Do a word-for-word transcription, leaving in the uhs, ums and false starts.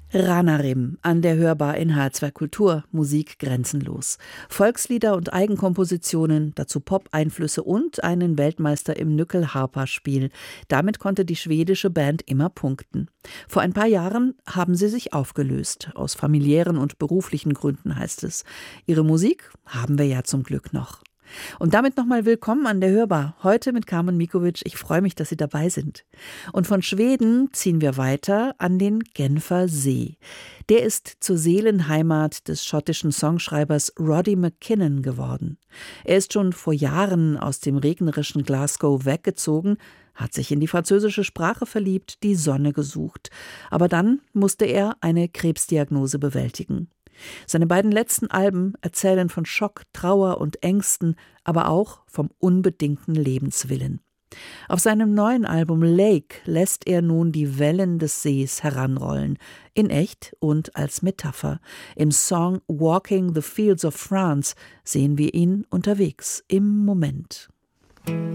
Ranarim an der Hörbar in H zwei Kultur, Musik grenzenlos. Volkslieder und Eigenkompositionen, dazu Pop-Einflüsse und einen Weltmeister im Nyckelharpa-Spiel. Damit konnte die schwedische Band immer punkten. Vor ein paar Jahren haben sie sich aufgelöst. Aus familiären und beruflichen Gründen, heißt es. Ihre Musik haben wir ja zum Glück noch. Und damit nochmal willkommen an der Hörbar. Heute mit Carmen Mikovic. Ich freue mich, dass Sie dabei sind. Und von Schweden ziehen wir weiter an den Genfer See. Der ist zur Seelenheimat des schottischen Songschreibers Roddy McKinnon geworden. Er ist schon vor Jahren aus dem regnerischen Glasgow weggezogen, hat sich in die französische Sprache verliebt, die Sonne gesucht. Aber dann musste er eine Krebsdiagnose bewältigen. Seine beiden letzten Alben erzählen von Schock, Trauer und Ängsten, aber auch vom unbedingten Lebenswillen. Auf seinem neuen Album Lake lässt er nun die Wellen des Sees heranrollen, in echt und als Metapher. Im Song Walking the Fields of France sehen wir ihn unterwegs, im Moment.